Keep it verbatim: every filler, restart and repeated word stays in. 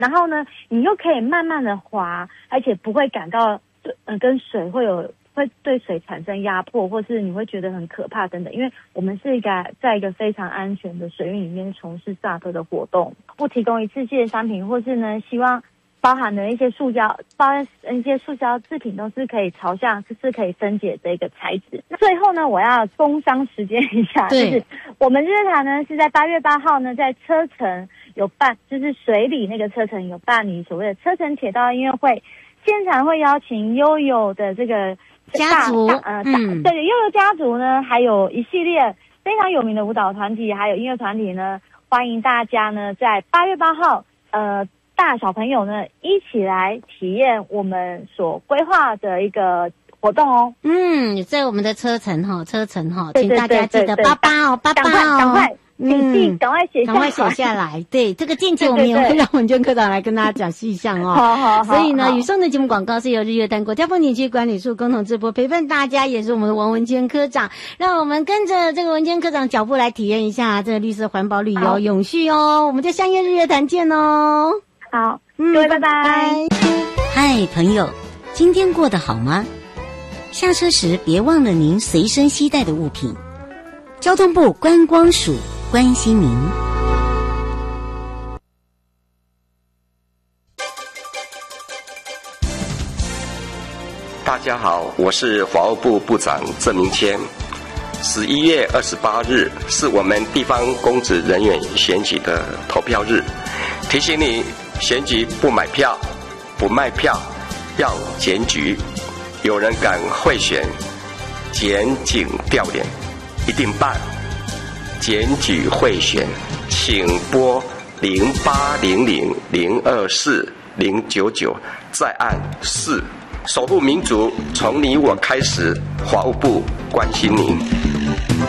然后呢，你又可以慢慢的滑，而且不会感到呃跟水会有会对水产生压迫，或是你会觉得很可怕等等。因为我们是一个在一个非常安全的水域里面从事 S U P 的活动，不提供一次性的商品，或是呢希望包含的一些塑胶，包含一些塑胶制品都是可以朝向，是可以分解的一个材质。最后呢，我要工商时间一下，就是我们日月潭呢是在八月八号呢，在车城有办，就是水里那个车城有办理所谓的车城铁道音乐会，现场会邀请悠悠的这个家族， 呃，嗯，对，悠悠家族呢，还有一系列非常有名的舞蹈团体，还有音乐团体呢，欢迎大家呢在八月八号，呃。大小朋友呢，一起来体验我们所规划的一个活动哦。 嗯，在我们的车程哈，车程哈，请大家记得八八哦，八八哦， 赶快，请记，赶快写， 赶快写下来。对，这个见解我们也会让文娟科长来跟大家讲细项哦。 好好好。 所以呢，以上的节目广告是由日月潭国家风景区管理处共同直播，陪伴大家也是我们的王文娟科长，让我们跟着这个文娟科长脚步来体验一下这个绿色环保旅游永续哦。我们就相约日月潭见哦。 好，各位拜拜。 嗨，朋友，今天过得好吗？下车时别忘了您随身携带的物品。交通部观光署关心您。 大家好，我是法务部部长郑明谦。十一月二十八日是我们地方公职人员选举的投票日，提醒你选举不买票、不卖票，要检举。有人敢贿选、检警调脸，一定办。检举贿选，请拨零八零零零二四零九九，再按四。守护民族，从你我开始。法务部关心您。